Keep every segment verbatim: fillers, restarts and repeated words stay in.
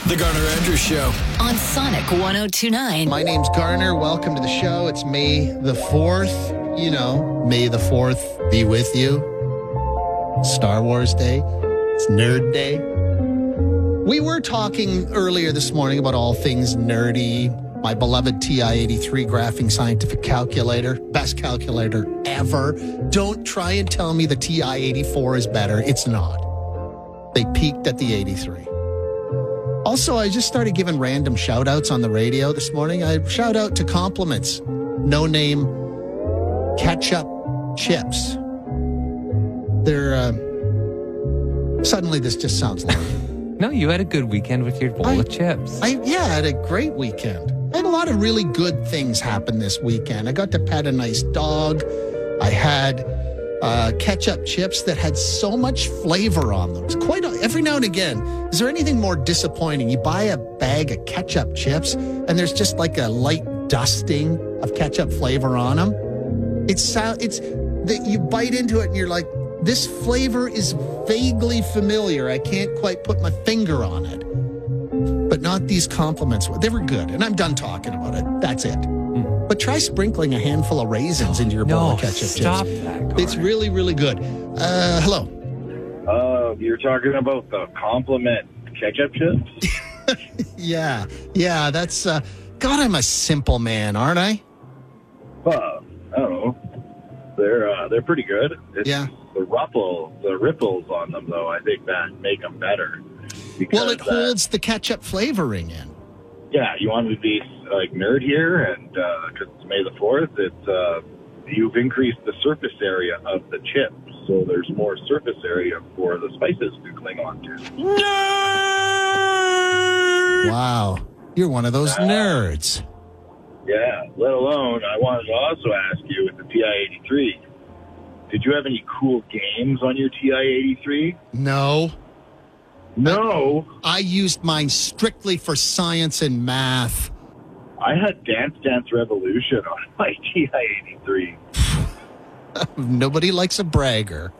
The Garner Andrews Show on Sonic one oh two point nine. My name's Garner. Welcome to the show. It's May the fourth. You know, May the fourth be with you. Star Wars Day. It's Nerd Day. We were talking earlier this morning about all things nerdy. My beloved T I eighty-three Graphing Scientific Calculator. Best calculator ever. Don't try and tell me the T I eighty-four is better. It's not. They peaked at the eighty-three. Also, I just started giving random shout-outs on the radio this morning. I shout out to compliments. No-name ketchup chips. They're, uh, suddenly this just sounds like... No, you had a good weekend with your bowl I, of chips. I Yeah, I had a great weekend. I had a lot of really good things happen this weekend. I got to pet a nice dog. I had uh, ketchup chips that had so much flavor on them. It's quite a, every now and again. Is there anything more disappointing? You buy a bag of ketchup chips and there's just like a light dusting of ketchup flavor on them. It's it's that you bite into it and you're like, this flavor is vaguely familiar. I can't quite put my finger on it. But not these compliments. They were good. And I'm done talking about it. That's it. Mm. But try sprinkling a handful of raisins into your no, bowl of ketchup stop chips. That, it's really, really good. Uh, hello. Uh, you're talking about the compliment ketchup chips? yeah. Yeah, that's... Uh, God, I'm a simple man, aren't I? Well, I don't know. They're, uh, they're pretty good. It's yeah. The ruffle, the ripples on them, though, I think that make them better. Well, it that, holds the ketchup flavoring in. Yeah, you want me to be like nerd here, and because uh, it's May the fourth, it's uh, you've increased the surface area of the chips, so there's more surface area for the spices to cling on to. Nerd! Wow, you're one of those uh, nerds. Yeah, let alone, I wanted to also ask you with the T I eighty-three, did you have any cool games on your T I eighty-three? No. No. I used mine strictly for science and math. I had Dance Dance Revolution on my T I eighty-three. Nobody likes a bragger.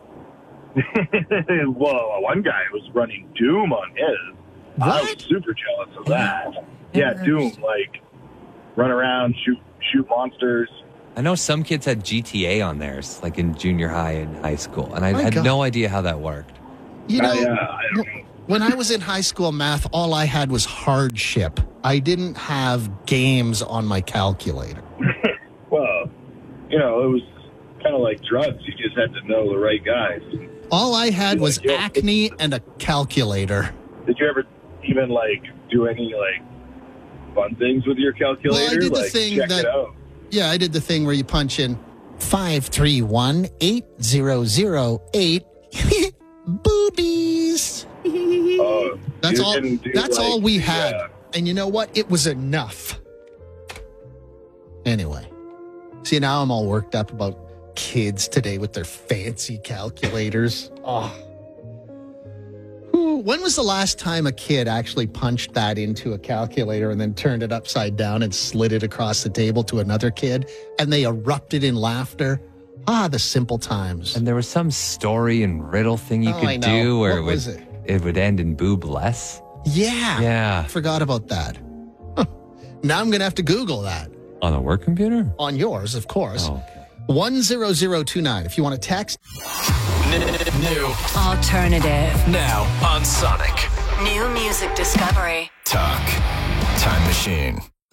Well, one guy was running Doom on his. What? I was super jealous of that. Yeah, Doom, like run around, shoot shoot monsters. I know some kids had G T A on theirs, like in junior high and high school, and I My had God. no idea how that worked. You know, I, uh, I don't know. When I was in high school math, all I had was hardship. I didn't have games on my calculator. Well, you know, it was kind of like drugs. You just had to know the right guys. All I had was Like, acne and a calculator. Did you ever even, like, do any, like, fun things with your calculator? Well, I did the like, thing check that- it out. Yeah, I did the thing where you punch in five three one eight zero zero eight boobies. Oh, That's you all. didn't do, That's like, all we the, had. uh, And you know what? It was enough. Anyway, see, now I'm all worked up about kids today with their fancy calculators. Oh. Whew, when was the last time a kid actually punched that into a calculator and then turned it upside down and slid it across the table to another kid and they erupted in laughter? Ah, the simple times. And there was some story and riddle thing you Oh, I could know. do where What it would was it? it would end in boobless. Yeah. Yeah. Forgot about that. Huh. Now I'm going to have to Google that. On a work computer? On yours, of course. Oh, okay. one zero zero two nine. If you want to text. New Alternative. now on Sonic New music discovery. Talk Time Machine.